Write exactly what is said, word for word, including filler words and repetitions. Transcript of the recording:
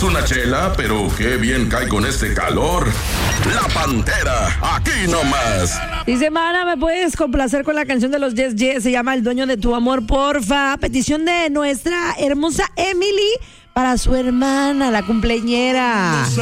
¿Quieres una chela? Pero qué bien cae con este calor. La Pantera, aquí nomás. Dice, mana, ¿me puedes complacer con la canción de los Yes Yes? Se llama El Dueño de Tu Amor, porfa. Petición de nuestra hermosa Emily para su hermana, la cumpleañera.